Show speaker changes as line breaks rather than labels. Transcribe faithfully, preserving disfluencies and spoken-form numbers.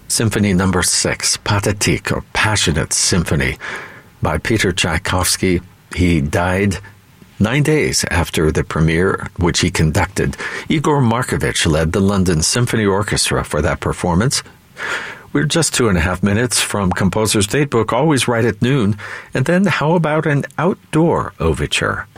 Symphony Number Six, Pathétique, or Passionate Symphony, by Peter Tchaikovsky. He died nine days after the premiere, which he conducted. Igor Markovich led the London Symphony Orchestra for that performance. We're just two and a half minutes from Composer's Datebook, always right at noon. And then how about an outdoor overture?